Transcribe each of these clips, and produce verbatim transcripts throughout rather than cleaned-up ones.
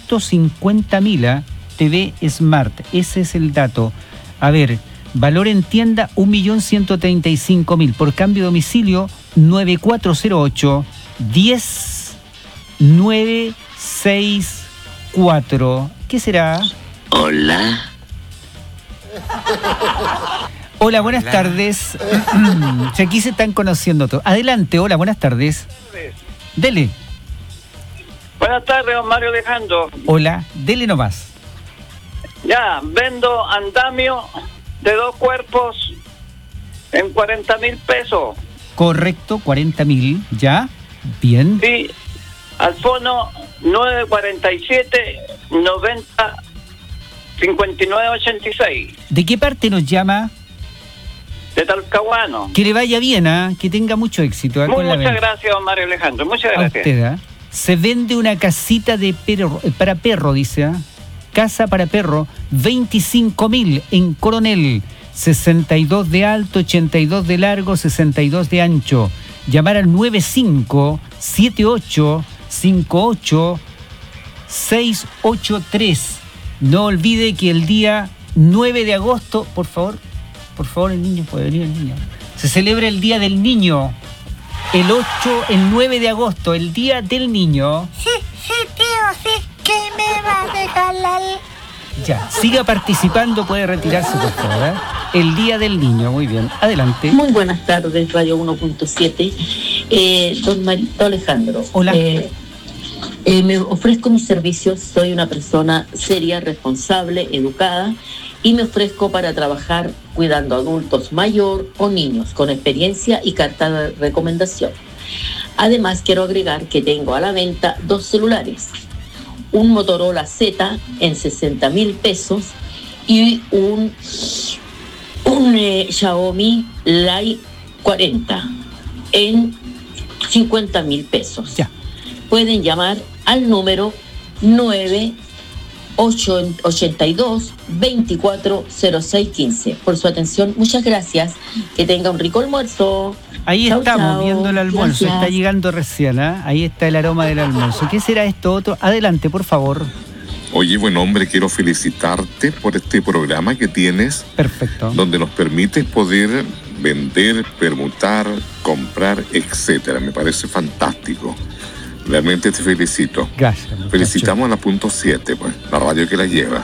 ciento cincuenta mil, ¿eh? T V Smart, ese es el dato. A ver, valor en tienda un millón ciento treinta y cinco mil. Por cambio de domicilio nueve cuatro cero ocho, diez nueve seis cuatro. ¿Qué será? Hola. Hola, buenas Hola. tardes. Si aquí se están conociendo todos. Adelante, hola, buenas tardes. Dele. Buenas tardes, don Mario Alejandro. Hola, dele nomás. Ya, vendo andamio de dos cuerpos en cuarenta mil pesos. Correcto, cuarenta mil, ¿ya? Bien. Y al fono nueve cuarenta y siete noventa cincuenta y nueve ochenta y seis. ¿De qué parte nos llama? De Talcahuano. Que le vaya bien, ¿ah? Que tenga mucho éxito. ¿eh? Muy, Con la muchas venta. gracias, don Mario Alejandro. Muchas A gracias. usted, ¿ah? Se vende una casita de perro, eh, para perro, dice, ¿ah? Casa para perro, veinticinco mil en Coronel, sesenta y dos de alto, ochenta y dos de largo, sesenta y dos de ancho. Llamar al nueve cinco siete ocho cinco ocho seis ocho tres. No olvide que el día nueve de agosto, por favor, por favor, el niño, puede venir el niño. Se celebra el Día del Niño. El ocho, el nueve de agosto, el Día del Niño. Sí, sí, tío, sí. ¿Qué me va a regalar? Ya, siga participando, puede retirarse, por favor. ¿eh? El Día del Niño, muy bien. Adelante. Muy buenas tardes, Radio uno punto siete. Eh, don Marito Alejandro. Hola. Eh, eh, me ofrezco mis servicios, soy una persona seria, responsable, educada, y me ofrezco para trabajar cuidando adultos mayor o niños con experiencia y carta de recomendación. Además, quiero agregar que tengo a la venta dos celulares. Un Motorola Z en sesenta mil pesos y un, un eh, Xiaomi Lite cuarenta en cincuenta mil pesos. Ya. Pueden llamar al número nueve ocho dos veinticuatro cero seis quince. Por su atención, muchas gracias. Que tenga un rico almuerzo. Ahí Chau, estamos, chau. viendo el almuerzo. Gracias. Está llegando recién, ¿eh? Ahí está el aroma del almuerzo. ¿Qué será esto otro? Adelante, por favor. Oye, buen hombre, quiero felicitarte por este programa que tienes, Perfecto. donde nos permites poder vender, permutar, comprar, etcétera. Me parece fantástico. Realmente te felicito. Gracias. muchacho. Felicitamos a la punto siete, pues, la radio que la lleva.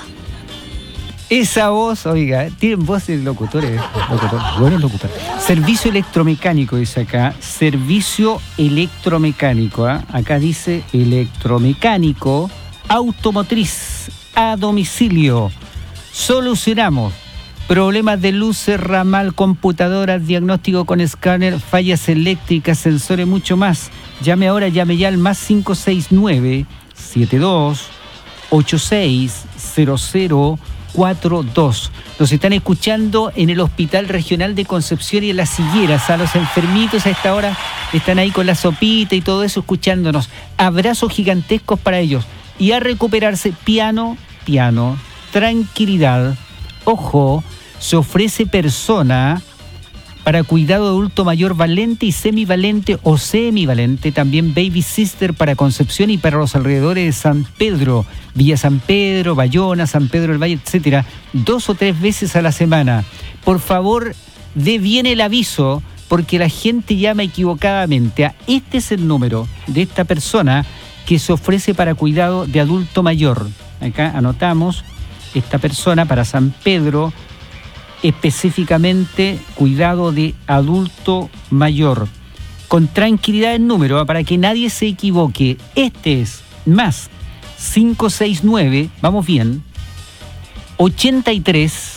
Esa voz, oiga, tienen voz de locutores. Locutor, buenos locutores. Servicio electromecánico, dice acá. Servicio electromecánico. ¿eh? Acá dice electromecánico, automotriz, a domicilio. Solucionamos problemas de luces, ramal, computadoras, diagnóstico con escáner, fallas eléctricas, sensores, mucho más. Llame ahora, llame ya al más cinco seis nueve siete dos ocho seis cero cero cuatro dos. Nos están escuchando en el Hospital Regional de Concepción y en Las Higueras. A los enfermitos a esta hora están ahí con la sopita y todo eso escuchándonos. Abrazos gigantescos para ellos. Y a recuperarse, piano, piano, tranquilidad. Ojo, se ofrece persona para cuidado adulto mayor valente y semivalente o semivalente. También baby sister para Concepción y para los alrededores de San Pedro, Villa San Pedro, Bayona, San Pedro del Valle, etcétera. Dos o tres veces a la semana. Por favor, dé bien el aviso, porque la gente llama equivocadamente. A este es el número de esta persona que se ofrece para cuidado de adulto mayor. Acá anotamos esta persona para San Pedro, específicamente cuidado de adulto mayor. Con tranquilidad el número, ¿eh? Para que nadie se equivoque. Este es más cinco seis nueve, vamos bien, ochenta y tres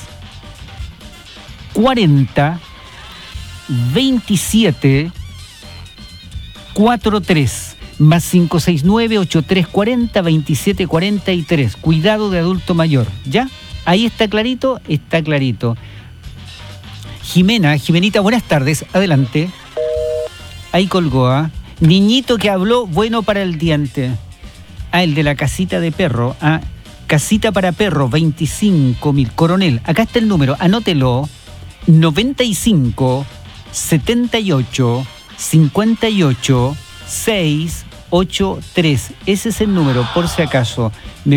cuarenta veintisiete cuarenta y tres. Más cinco seis nueve ocho tres cuatro cero veintisiete cuarenta y tres. Cuidado de adulto mayor. ¿Ya? Ahí está clarito, está clarito. Jimena, Jimenita, buenas tardes. Adelante. Ahí colgó, ¿ah? Niñito que habló, bueno para el diente. Ah, el de la casita de perro. Ah, casita para perro, veinticinco mil. Coronel, acá está el número, anótelo. noventa y cinco setenta y ocho cincuenta y ocho seis ocho tres. Ese es el número, por si acaso.